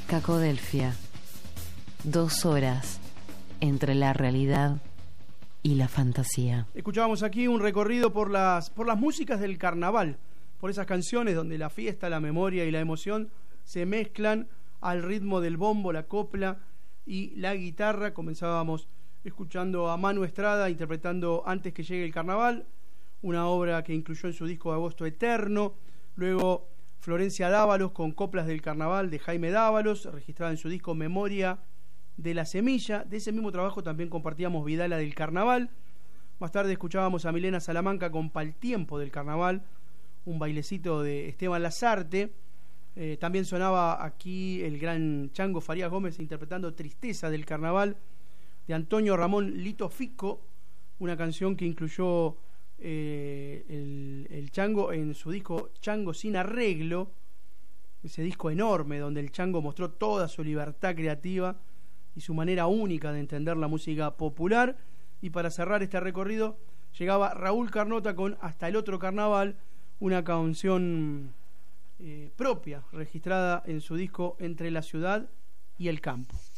Cacodelfia. 2 horas entre la realidad y la fantasía. Escuchábamos aquí un recorrido por las músicas del carnaval, por esas canciones donde la fiesta, la memoria y la emoción se mezclan al ritmo del bombo, la copla y la guitarra. Comenzábamos escuchando a Manu Estrada interpretando Antes que llegue el carnaval, una obra que incluyó en su disco Agosto Eterno. Luego Florencia Dávalos con Coplas del Carnaval de Jaime Dávalos, registrada en su disco Memoria de la Semilla. De ese mismo trabajo también compartíamos Vidala del Carnaval. Más tarde escuchábamos a Milena Salamanca con Pal Tiempo del Carnaval, un bailecito de Esteban Lazarte. También sonaba aquí el gran Chango Farías Gómez interpretando Tristeza del Carnaval de Antonio Ramón Lito Fico, una canción que incluyó el Chango en su disco Chango sin arreglo, ese disco enorme donde el Chango mostró toda su libertad creativa y su manera única de entender la música popular. Y para cerrar este recorrido llegaba Raúl Carnota con Hasta el otro carnaval, una canción propia registrada en su disco Entre la ciudad y el campo.